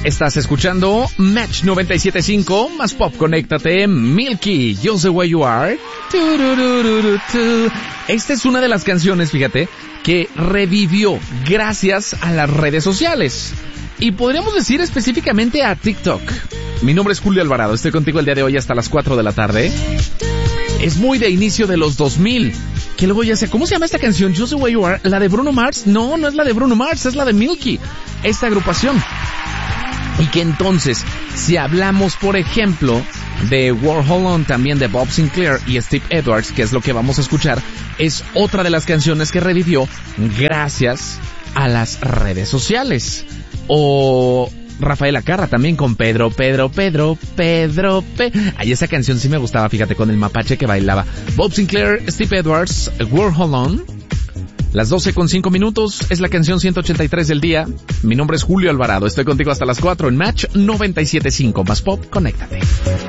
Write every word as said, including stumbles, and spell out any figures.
Estás escuchando Match noventa y siete punto cinco, más pop, conéctate, Milky, Just the Way You Are. Esta es una de las canciones, fíjate, que revivió gracias a las redes sociales. Y podríamos decir específicamente a TikTok. Mi nombre es Julio Alvarado, estoy contigo el día de hoy hasta las cuatro de la tarde. Es muy de inicio de los dos mil. Que luego ya sé, ¿cómo se llama esta canción? Just the Way You Are. ¿La de Bruno Mars? No, no es la de Bruno Mars, es la de Milky, esta agrupación. Y que entonces, si hablamos, por ejemplo, de Warhol On, también de Bob Sinclair y Steve Edwards, que es lo que vamos a escuchar, es otra de las canciones que revivió gracias a las redes sociales. O Rafael Acarra también con Pedro, Pedro, Pedro, Pedro, Pe... Ay, esa canción sí me gustaba, fíjate, con el mapache que bailaba. Bob Sinclair, Steve Edwards, Warhol On. Las doce con cinco minutos, es la canción ciento ochenta y tres del día. Mi nombre es Julio Alvarado, estoy contigo hasta las cuatro en Match noventa y siete punto cinco, más pop, conéctate.